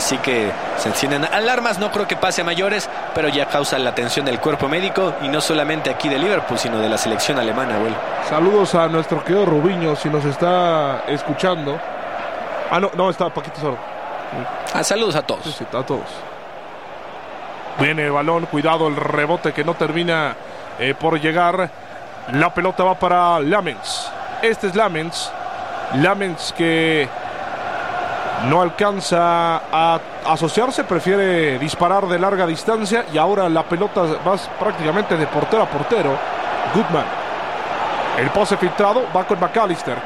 así que se encienden alarmas. No creo que pase a mayores, pero ya causa la atención del cuerpo médico, y no solamente aquí de Liverpool, sino de la selección alemana, güey. Saludos a nuestro querido Rubiño, si nos está escuchando. No, está Paquito solo. Saludos a todos. Sí, a todos. Viene el balón, cuidado el rebote que no termina por llegar. La pelota va para Lamens. Este es Lamens que no alcanza a asociarse, prefiere disparar de larga distancia, y ahora la pelota va prácticamente de portero a portero. Goodman, el pase filtrado, va con McAllister,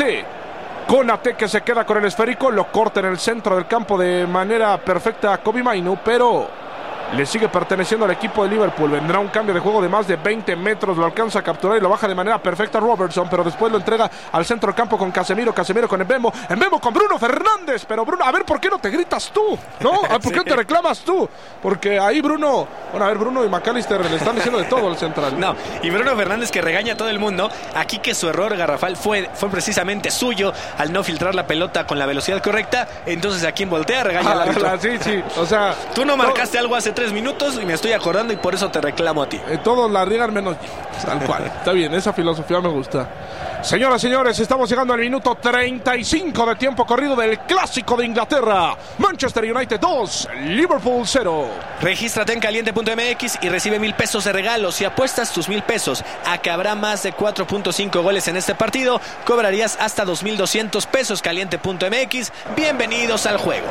Konate que se queda con el esférico, lo corta en el centro del campo de manera perfecta a Kobbie Mainoo, pero le sigue perteneciendo al equipo de Liverpool. Vendrá un cambio de juego de más de 20 metros, lo alcanza a capturar y lo baja de manera perfecta Robertson, pero después lo entrega al centro del campo con Casemiro con Mbemo con Bruno Fernández. Pero Bruno, a ver, ¿por qué no te gritas tú? ¿No? ¿Por qué no te reclamas tú? Porque ahí Bruno y McAllister le están diciendo de todo al central. No, y Bruno Fernández que regaña a todo el mundo aquí que su error garrafal fue precisamente suyo al no filtrar la pelota con la velocidad correcta. Entonces a quien voltea regaña al árbitro. Sí, o sea, tú no marcaste algo hace 3 minutos y me estoy acordando, y por eso te reclamo a ti. Todos la riegan menos yo, tal cual. Está bien, esa filosofía me gusta. Señoras, señores, estamos llegando al minuto 35 de tiempo corrido del Clásico de Inglaterra. Manchester United 2, Liverpool 0. Regístrate en caliente.mx y recibe 1,000 pesos de regalo. Si apuestas tus 1,000 pesos a que habrá más de 4.5 goles en este partido, cobrarías hasta 2,200 pesos. Caliente.mx, bienvenidos al juego.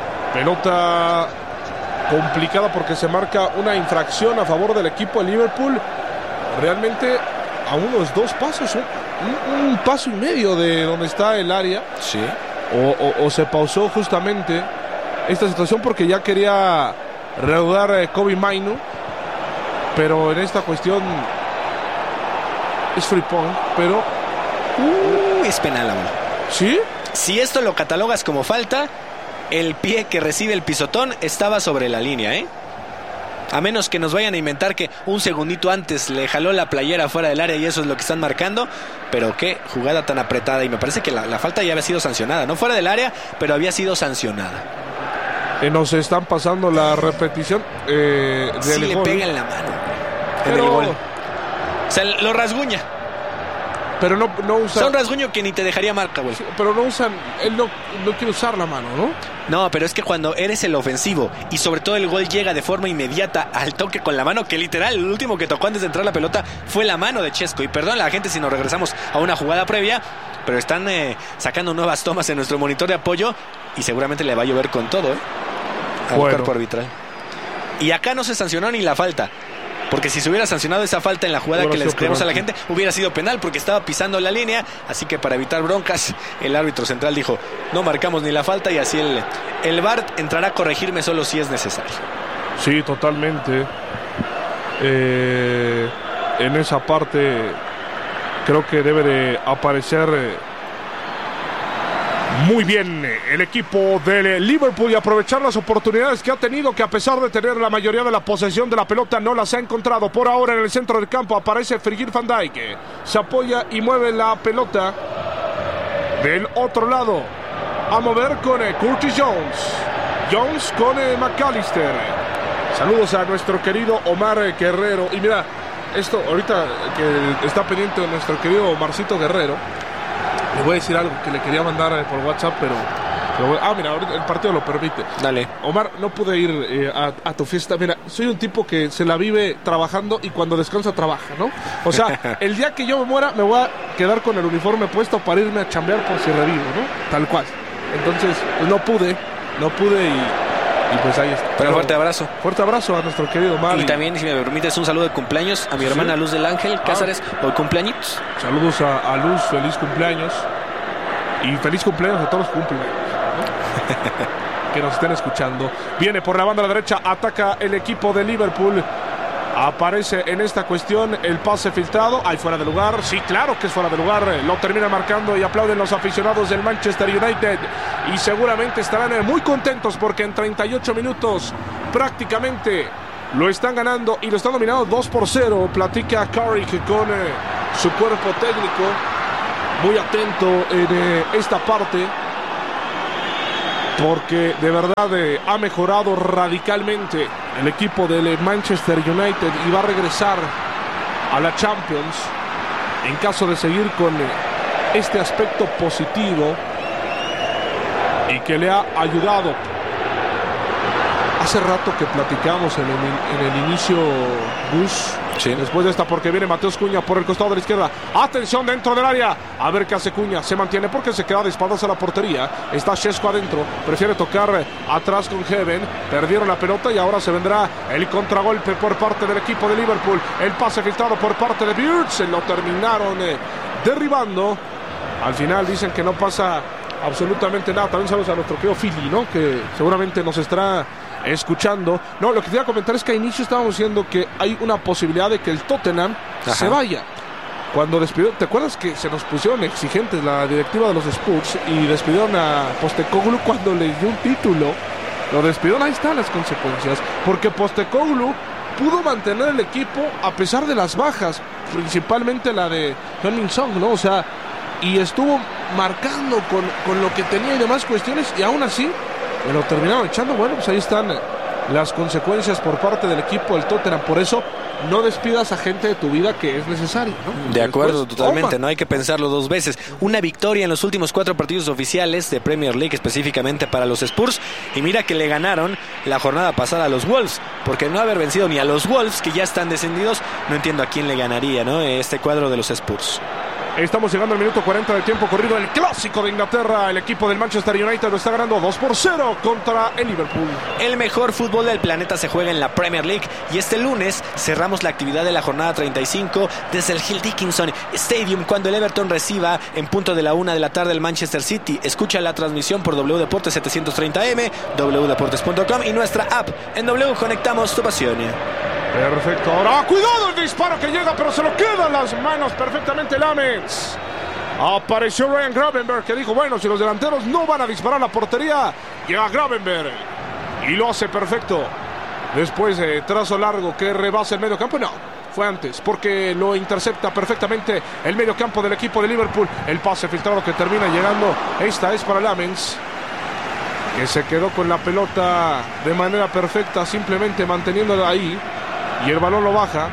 Pelota complicada porque se marca una infracción a favor del equipo de Liverpool. Realmente a unos 2 pasos, un paso y medio de donde está el área. Sí. O se pausó justamente esta situación porque ya quería reanudar Kobbie Mainoo, pero en esta cuestión es free point, pero es penal ahora. ¿Sí? Si esto lo catalogas como falta, el pie que recibe el pisotón estaba sobre la línea, a menos que nos vayan a inventar que un segundito antes le jaló la playera fuera del área y eso es lo que están marcando. Pero qué jugada tan apretada, y me parece que la falta ya había sido sancionada, no fuera del área, pero había sido sancionada. Nos están pasando la repetición sí, le pega en la mano en el gol. O sea, lo rasguña. Pero no usa. Son rasguño que ni te dejaría marca, güey. Sí, pero no usan. Él no quiere usar la mano, ¿no? No, pero es que cuando eres el ofensivo y sobre todo el gol llega de forma inmediata al toque con la mano, que literal el último que tocó antes de entrar la pelota fue la mano de Chesco. Y perdón a la gente si nos regresamos a una jugada previa, pero están sacando nuevas tomas en nuestro monitor de apoyo y seguramente le va a llover con todo, al cuerpo arbitral. Y acá no se sancionó ni la falta. Porque si se hubiera sancionado esa falta en la jugada que le describimos a la gente, hubiera sido penal porque estaba pisando la línea. Así que para evitar broncas, el árbitro central dijo, no marcamos ni la falta, y así el VAR entrará a corregirme solo si es necesario. Sí, totalmente. En esa parte creo que debe de aparecer muy bien el equipo de Liverpool y aprovechar las oportunidades que ha tenido, que a pesar de tener la mayoría de la posesión de la pelota no las ha encontrado. Por ahora en el centro del campo aparece Virgil van Dijk, se apoya y mueve la pelota del otro lado a mover con Curtis Jones con McAllister. Saludos a nuestro querido Omar Guerrero. Y mira, esto ahorita que está pendiente de nuestro querido Omarcito Guerrero, le voy a decir algo que le quería mandar por WhatsApp, pero mira, ahorita el partido lo permite. Dale. Omar, no pude ir a tu fiesta. Mira, soy un tipo que se la vive trabajando y cuando descansa trabaja, ¿no? O sea, el día que yo me muera me voy a quedar con el uniforme puesto para irme a chambear por si revivo, ¿no? Tal cual. Entonces, pues no pude y pues ahí está. Pero fuerte abrazo. Fuerte abrazo a nuestro querido Omar. Y también, si me permites, un saludo de cumpleaños a mi hermana Luz del Ángel Cázares, hoy cumpleaños. Saludos a Luz, feliz cumpleaños. Y feliz cumpleaños a todos los cumpleaños, ¿no? Que nos estén escuchando. Viene por la banda de la derecha, ataca el equipo de Liverpool. Aparece en esta cuestión el pase filtrado. Hay fuera de lugar. Sí, claro que es fuera de lugar. Lo termina marcando y aplauden los aficionados del Manchester United. Y seguramente estarán muy contentos porque en 38 minutos prácticamente lo están ganando y lo están dominando 2-0. Platica Carrick con su cuerpo técnico. Muy atento en esta parte. porque de verdad ha mejorado radicalmente el equipo del Manchester United y va a regresar a la Champions en caso de seguir con este aspecto positivo y que le ha ayudado. Hace rato que platicamos en el inicio, Gus, sí, después de esta, porque viene Mateus Cunha por el costado de la izquierda. Atención dentro del área, a ver qué hace Cunha. Se mantiene porque se queda de espaldas a la portería. Está Šeško adentro, prefiere tocar atrás con Heaven. Perdieron la pelota y ahora se vendrá el contragolpe por parte del equipo de Liverpool. El pase filtrado por parte de Bird, se lo terminaron derribando. Al final dicen que no pasa absolutamente nada. También saludos a nuestro querido Philly, ¿no?, que seguramente nos estará escuchando. No, lo que quería comentar es que a inicio estábamos diciendo que hay una posibilidad de que el Tottenham se vaya. Cuando despidió, ¿te acuerdas que se nos pusieron exigentes la directiva de los Spurs y despidieron a Postecoglou cuando le dio un título? Lo despidieron, ahí están las consecuencias, porque Postecoglou pudo mantener el equipo a pesar de las bajas, principalmente la de Heung-min Son, ¿no? O sea, y estuvo marcando con lo que tenía y demás cuestiones, y aún así me lo terminaron echando. Bueno, pues ahí están las consecuencias por parte del equipo del Tottenham. Por eso no despidas a gente de tu vida que es necesario, ¿no? De acuerdo, totalmente, no hay que pensarlo dos veces. Una victoria en los últimos 4 partidos oficiales de Premier League, específicamente para los Spurs, y mira que le ganaron la jornada pasada a los Wolves, porque no haber vencido ni a los Wolves, que ya están descendidos, no entiendo a quién le ganaría, ¿no?, este cuadro de los Spurs. Estamos llegando al minuto 40 de tiempo corrido. El clásico de Inglaterra. El equipo del Manchester United lo está ganando 2-0 contra el Liverpool. El mejor fútbol del planeta se juega en la Premier League. Y este lunes cerramos la actividad de la jornada 35 desde el Hill Dickinson Stadium, cuando el Everton reciba en punto de la 1 de la tarde el Manchester City. Escucha la transmisión por W Deportes 730M, wdeportes.com y nuestra app. En W conectamos tu pasión. Perfecto, ahora cuidado el disparo que llega, pero se lo quedan las manos perfectamente Lamens. Apareció Ryan Gravenberch, que dijo, bueno, si los delanteros no van a disparar la portería, llega Gravenberch y lo hace perfecto. Después de trazo largo que rebasa el medio campo, no, fue antes, porque lo intercepta perfectamente el medio campo del equipo de Liverpool. El pase filtrado que termina llegando, esta es para Lamens, que se quedó con la pelota de manera perfecta, simplemente manteniéndola ahí. Y el balón lo baja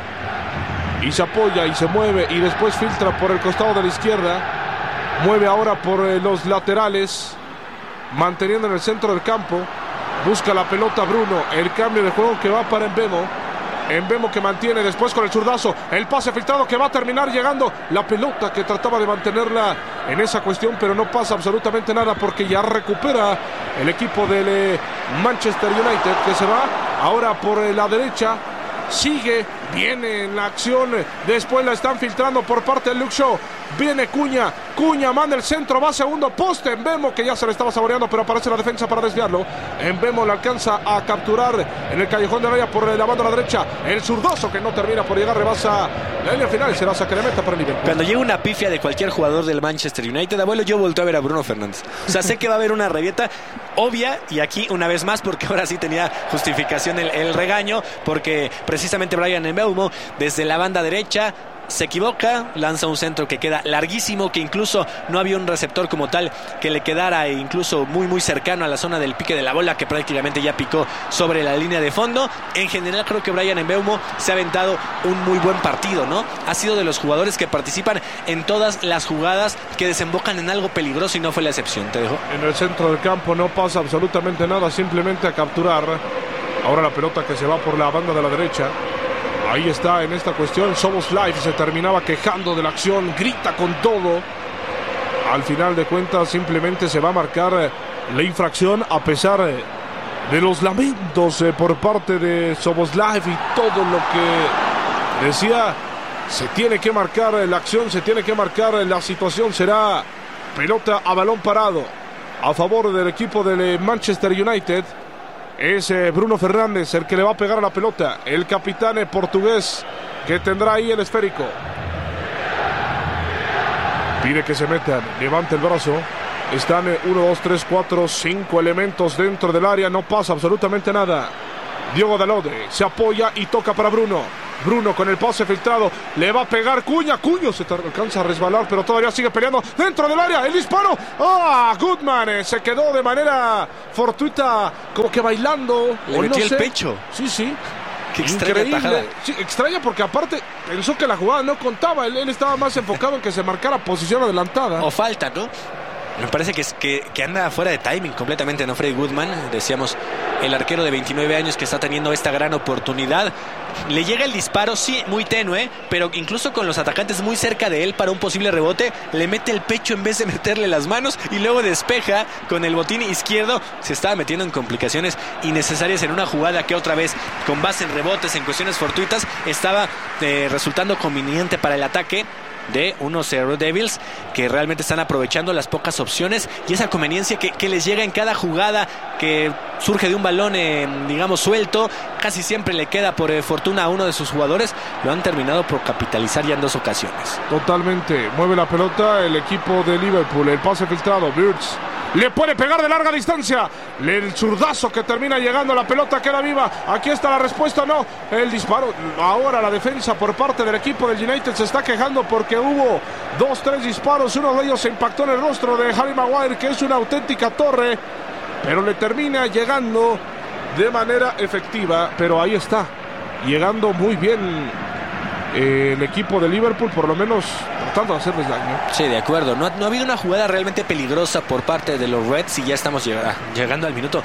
y se apoya y se mueve y después filtra por el costado de la izquierda. Mueve ahora por los laterales, manteniendo en el centro del campo. Busca la pelota Bruno. El cambio de juego que va para Mbemo. Mbemo que mantiene después con el zurdazo. El pase filtrado que va a terminar llegando. La pelota que trataba de mantenerla en esa cuestión, pero no pasa absolutamente nada porque ya recupera el equipo del Manchester United, que se va ahora por la derecha. Sigue, viene en la acción, después la están filtrando por parte de Luke Shaw. Viene Cunha, Cunha manda el centro, va a segundo poste. Mbemo, que ya se le estaba saboreando, pero aparece la defensa para desviarlo. Mbemo le alcanza a capturar en el callejón de área por la banda a la derecha. El zurdazo que no termina por llegar, rebasa la línea final y será saque de meta para el Liverpool. Cuando llega una pifia de cualquier jugador del Manchester United, abuelo, yo volteo a ver a Bruno Fernández. O sea, sé que va a haber una rabieta obvia, y aquí una vez más, porque ahora sí tenía justificación el regaño, porque precisamente Bryan Mbeumo desde la banda derecha se equivoca, lanza un centro que queda larguísimo, que incluso no había un receptor como tal que le quedara incluso muy cercano a la zona del pique de la bola, que prácticamente ya picó sobre la línea de fondo. En general creo que Bryan Mbeumo se ha aventado un muy buen partido, ¿no? Ha sido de los jugadores que participan en todas las jugadas que desembocan en algo peligroso, y no fue la excepción. Te dejo. En el centro del campo no pasa absolutamente nada, simplemente a capturar. Ahora la pelota que se va por la banda de la derecha. Ahí está en esta cuestión. Szoboszlai se terminaba quejando de la acción, grita con todo. Al final de cuentas simplemente se va a marcar la infracción, a pesar de los lamentos por parte de Szoboszlai y todo lo que decía. Se tiene que marcar la acción, se tiene que marcar la situación. Será pelota a balón parado a favor del equipo del Manchester United. Es Bruno Fernández el que le va a pegar a la pelota, el capitán portugués, que tendrá ahí el esférico. Pide que se metan, levante el brazo. Están 1, 2, 3, 4, 5 elementos dentro del área, no pasa absolutamente nada. Diogo Dalot se apoya y toca para Bruno. Bruno con el pase filtrado, le va a pegar Cuña se alcanza a resbalar, pero todavía sigue peleando dentro del área, el disparo, Goodman se quedó de manera fortuita, como que bailando, le metió el pecho. Sí. Qué extraña tajada. Sí, extraña porque aparte pensó que la jugada no contaba, él estaba más enfocado en que se marcara posición adelantada. O falta, ¿no? Me parece que anda fuera de timing completamente, ¿no? Freddy Goodman, decíamos, el arquero de 29 años que está teniendo esta gran oportunidad. Le llega el disparo, sí, muy tenue, pero incluso con los atacantes muy cerca de él para un posible rebote, le mete el pecho en vez de meterle las manos y luego despeja con el botín izquierdo. Se estaba metiendo en complicaciones innecesarias en una jugada que otra vez, con base en rebotes, en cuestiones fortuitas, estaba resultando conveniente para el ataque de unos Red Devils que realmente están aprovechando las pocas opciones y esa conveniencia que les llega en cada jugada que surge de un balón digamos suelto, casi siempre le queda por fortuna a uno de sus jugadores. Lo han terminado por capitalizar ya en 2 ocasiones. Totalmente, mueve la pelota el equipo de Liverpool, el pase filtrado, Birds le puede pegar de larga distancia, el zurdazo que termina llegando, la pelota queda viva, aquí está la respuesta, no, el disparo, ahora la defensa por parte del equipo del United se está quejando porque hubo 2-3 disparos, uno de ellos se impactó en el rostro de Harry Maguire, que es una auténtica torre, pero le termina llegando de manera efectiva, pero ahí está, llegando muy bien el equipo de Liverpool, por lo menos tratando de hacerles daño. Sí, de acuerdo, no ha habido una jugada realmente peligrosa por parte de los Reds y ya estamos llegando al minuto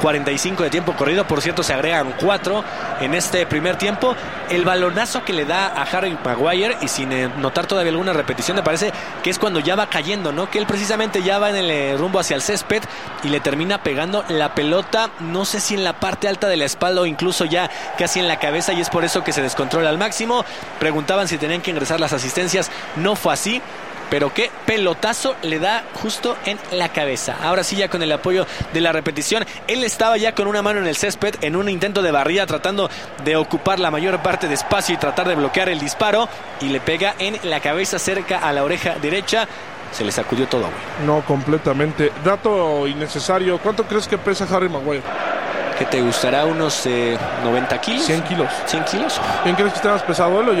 45 de tiempo corrido. Por cierto, se agregan 4 en este primer tiempo. El balonazo que le da a Harry Maguire, y sin notar todavía alguna repetición, me parece que es cuando ya va cayendo, ¿no? Que él precisamente ya va en el rumbo hacia el césped y le termina pegando la pelota, no sé si en la parte alta de la espalda o incluso ya casi en la cabeza, y es por eso que se descontrola al máximo. Preguntaban si tenían que ingresar las asistencias, no fue así, pero qué pelotazo le da justo en la cabeza. Ahora sí, ya con el apoyo de la repetición, él estaba ya con una mano en el césped en un intento de barrida, tratando de ocupar la mayor parte de espacio y tratar de bloquear el disparo, y le pega en la cabeza cerca a la oreja derecha. Se le sacudió todo, güey. No, completamente. Dato innecesario, ¿cuánto crees que pesa Harry Maguire? ¿Qué te gustará? ¿Unos 90 kilos? 100 kilos. ¿100 kilos? ¿Quién crees que esté más pesado, él o yo?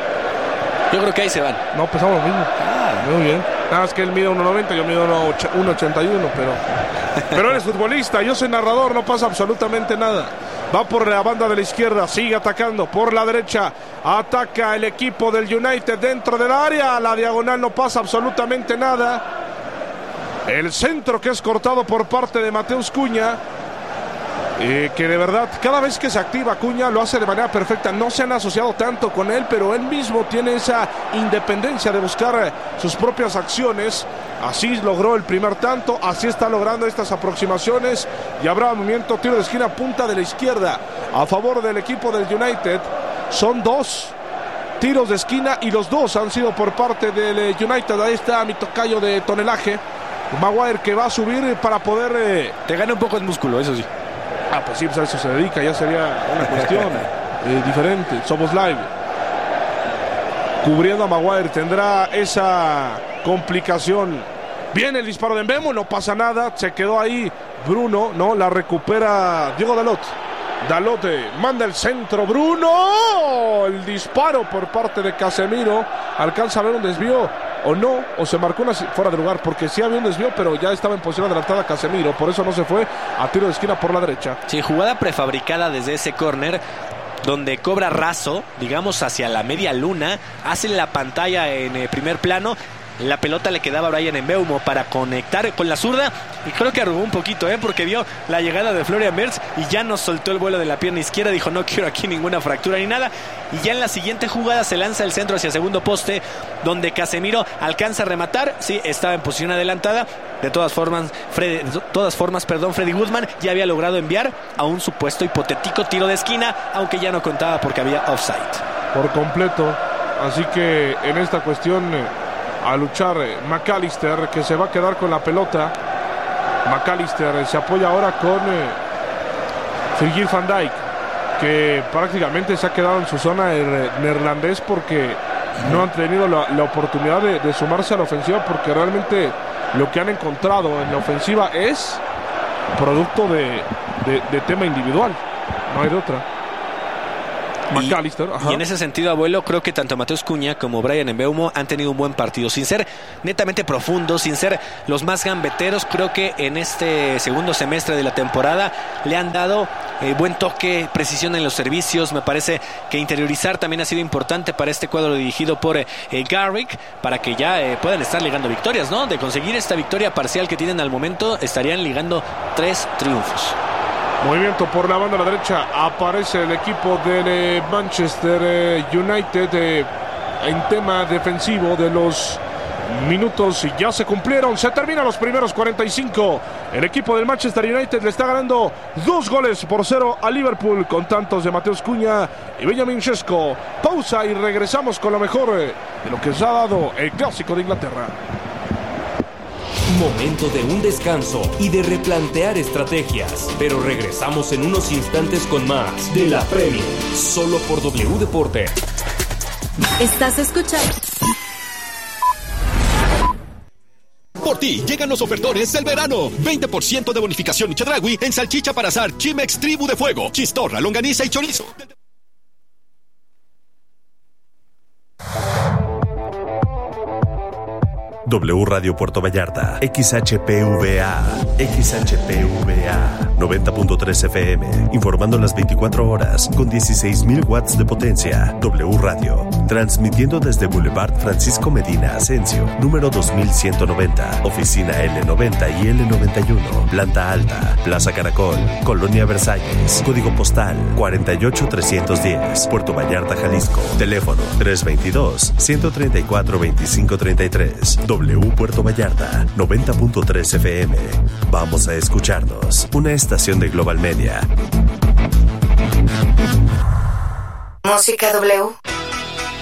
Yo creo que ahí se van. No, pesamos lo mismo. Muy bien. Nada más que él mide 1.90, yo mido 1.81, pero eres futbolista, yo soy narrador, no pasa absolutamente nada. Va por la banda de la izquierda, sigue atacando por la derecha, ataca el equipo del United dentro del área, a la diagonal no pasa absolutamente nada. El centro que es cortado por parte de Mateus Cunha, que de verdad cada vez que se activa Cunha lo hace de manera perfecta. No se han asociado tanto con él, pero él mismo tiene esa independencia de buscar sus propias acciones. Así logró el primer tanto, así está logrando estas aproximaciones, y habrá movimiento, tiro de esquina, punta de la izquierda a favor del equipo del United. Son 2 tiros de esquina y los 2 han sido por parte del United. Ahí está mi tocayo de tonelaje, Maguire, que va a subir para poder... Te gana un poco el músculo, eso sí. Pues sí, pues a eso se dedica, ya sería una cuestión diferente. Somos live. Cubriendo a Maguire, tendrá esa complicación. Viene el disparo de Mbemo, no pasa nada, se quedó ahí Bruno, no, la recupera Diego Dalot. Dalot manda el centro, Bruno, el disparo por parte de Casemiro, alcanza a ver un desvío o no, o se marcó una fuera de lugar, porque sí había un desvío, pero ya estaba en posición adelantada Casemiro, por eso no se fue a tiro de esquina por la derecha. Sí, jugada prefabricada desde ese córner, donde cobra raso, digamos hacia la media luna, hace la pantalla en primer plano. La pelota le quedaba a Bryan Mbeumo para conectar con la zurda, y creo que arrugó un poquito, porque vio la llegada de Florian Wirtz y ya nos soltó el vuelo de la pierna izquierda. Dijo, no quiero aquí ninguna fractura ni nada, y ya en la siguiente jugada se lanza el centro hacia el segundo poste, donde Casemiro alcanza a rematar. Sí, estaba en posición adelantada. De todas formas, Freddy Goodman ya había logrado enviar a un supuesto hipotético tiro de esquina, aunque ya no contaba porque había offside por completo. Así que en esta cuestión a luchar McAllister, que se va a quedar con la pelota. McAllister se apoya ahora con Virgil van Dijk, que prácticamente se ha quedado en su zona neerlandés, porque no han tenido la oportunidad de sumarse a la ofensiva, porque realmente lo que han encontrado en la ofensiva es producto de tema individual, no hay de otra. McAllister. Y en ese sentido, abuelo, creo que tanto Mateus Cunha como Bryan Mbeumo han tenido un buen partido. Sin ser netamente profundos, sin ser los más gambeteros, creo que en este segundo semestre de la temporada le han dado buen toque, precisión en los servicios. Me parece que interiorizar también ha sido importante para este cuadro dirigido por Garrick, para que ya puedan estar ligando victorias, ¿no? De conseguir esta victoria parcial que tienen al momento, estarían ligando 3 triunfos. Movimiento por la banda a la derecha, aparece el equipo del Manchester United en tema defensivo de los minutos ya se cumplieron, se terminan los primeros 45. El equipo del Manchester United le está ganando 2-0 a Liverpool con tantos de Mateus Cunha y Benjamin Sesko. Pausa y regresamos con lo mejor de lo que nos ha dado el Clásico de Inglaterra. Momento de un descanso y de replantear estrategias, pero regresamos en unos instantes con más de la Premier, solo por W Deporte. Estás escuchando. Por ti, llegan los ofertones del verano. 20% de bonificación y Chedraui en salchicha para asar Chimex Tribu de Fuego, chistorra, longaniza y chorizo. W Radio Puerto Vallarta, XHPVA, 90.3 FM, informando las 24 horas con 16.000 watts de potencia. W Radio, transmitiendo desde Boulevard Francisco Medina Asensio, número 2190, oficina L90 y L91, planta alta, Plaza Caracol, Colonia Versalles, código postal 48310, Puerto Vallarta, Jalisco, teléfono 322-134-2533. W Puerto Vallarta, 90.3 FM. Vamos a escucharnos. Una estación de Global Media. Música W.